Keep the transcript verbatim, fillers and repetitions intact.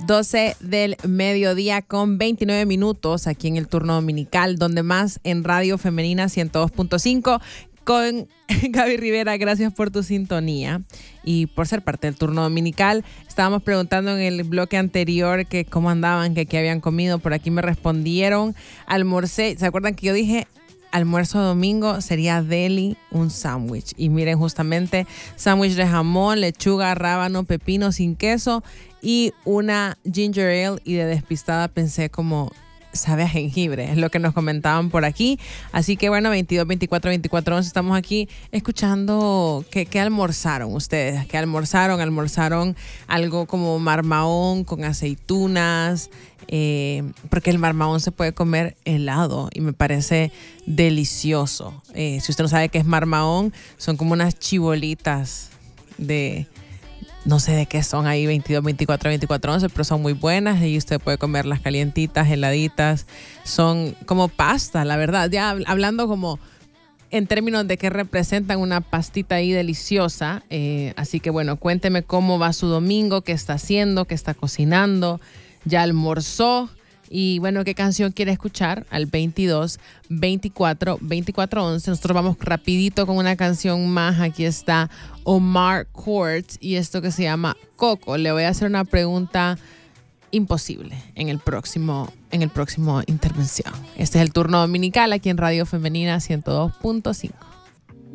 doce del mediodía con veintinueve minutos aquí en el turno dominical, donde más en Radio Femenina ciento dos punto cinco con Gaby Rivera. Gracias por tu sintonía y por ser parte del turno dominical. Estábamos preguntando en el bloque anterior que cómo andaban, que qué habían comido. Por aquí me respondieron, almorcé. ¿Se acuerdan que yo dije almuerzo domingo sería deli, un sándwich? Y miren, justamente sándwich de jamón, lechuga, rábano, pepino sin queso y una ginger ale. Y de despistada pensé como, sabe a jengibre, es lo que nos comentaban por aquí. Así que bueno, veintidós, veinticuatro, veinticuatro, once, estamos aquí escuchando qué, qué almorzaron ustedes, qué almorzaron, almorzaron algo como marmaón con aceitunas, eh, porque el marmaón se puede comer helado y me parece delicioso. Eh, si usted no sabe qué es marmaón, son como unas chibolitas de... no sé de qué son ahí, veintidós, veinticuatro, veinticuatro, once, pero son muy buenas y usted puede comerlas calientitas, heladitas. Son como pasta, la verdad. Ya hablando como en términos de qué representan, una pastita ahí deliciosa. Eh, así que bueno, cuénteme cómo va su domingo, qué está haciendo, qué está cocinando, ya almorzó. Y bueno, ¿qué canción quiere escuchar? Al veintidós, veinticuatro, veinticuatro, once. Nosotros vamos rapidito con una canción más. Aquí está Omar Court y esto que se llama Coco. Le voy a hacer una pregunta imposible en el próximo, en el próximo intervención. Este es el turno dominical aquí en Radio Femenina ciento dos punto cinco.